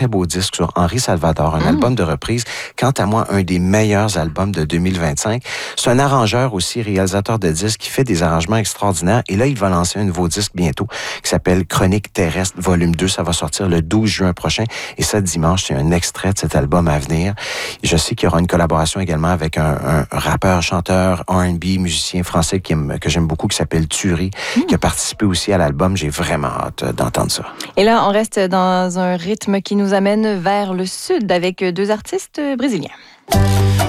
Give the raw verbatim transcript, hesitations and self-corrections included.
très beau disque sur Henri Salvador, un Mm. album de reprise. Quant à moi, un des meilleurs albums de deux mille vingt-cinq. C'est un arrangeur aussi, réalisateur de disques, qui fait des arrangements extraordinaires. Et là, il va lancer un nouveau disque bientôt qui s'appelle Chronique terrestre, volume deux. Ça va sortir le douze juin prochain. Et ça, dimanche, c'est un extrait de cet album à venir. Je sais qu'il y aura une collaboration également avec un, un rappeur, chanteur, R and B, musicien français qui aime, que j'aime beaucoup, qui s'appelle Thury, mm. qui a participé aussi à l'album. J'ai vraiment hâte d'entendre ça. Et là, on reste dans un rythme qui nous amène vers le sud avec deux artistes brésiliens.